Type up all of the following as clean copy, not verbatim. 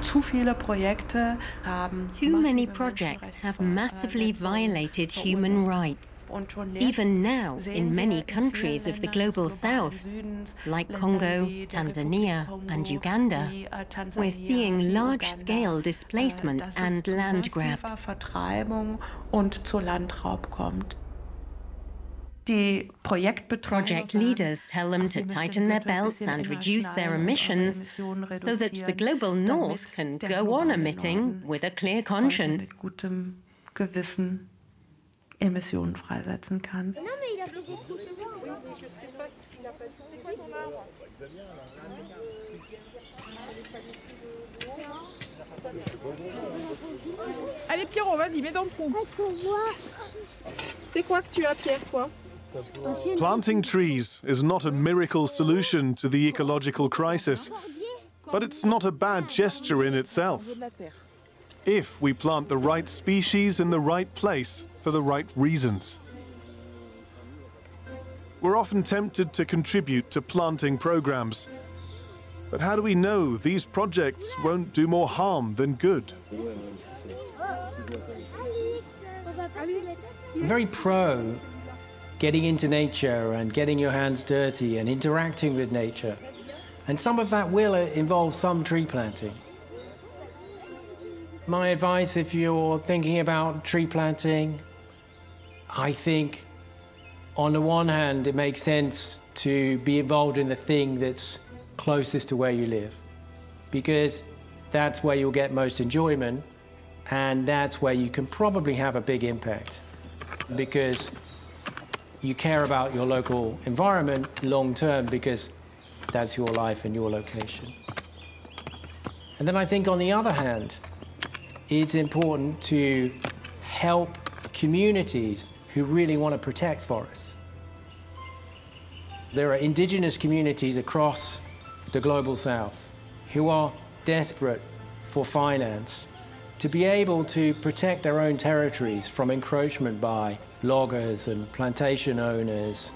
Too many projects have massively violated human rights. Even now, in many countries of the Global South, like Congo, Tanzania, and Uganda, we're seeing large-scale displacement and land grabs. Project leaders tell them to tighten their belts and reduce their emissions so that the global north can go on emitting with a clear conscience. Allez Pierrot, vas-y, mets dans le trou. C'est quoi que tu as, Pierre, toi? Planting trees is not a miracle solution to the ecological crisis, but it's not a bad gesture in itself, if we plant the right species in the right place for the right reasons. We're often tempted to contribute to planting programs, but how do we know these projects won't do more harm than good? I'm very pro getting into nature and getting your hands dirty and interacting with nature. And some of that will involve some tree planting. My advice, if you're thinking about tree planting, I think on the one hand, it makes sense to be involved in the thing that's closest to where you live, because that's where you'll get most enjoyment, and that's where you can probably have a big impact, because you care about your local environment long term, because that's your life and your location. And then I think on the other hand, it's important to help communities who really want to protect forests. There are indigenous communities across the Global South who are desperate for finance to be able to protect their own territories from encroachment by loggers and plantation owners.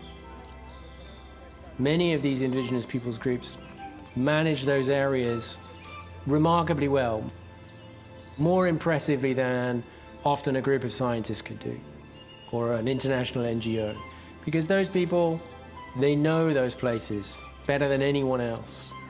Many of these indigenous peoples groups manage those areas remarkably well, more impressively than often a group of scientists could do, or an international NGO, because those people, they know those places better than anyone else.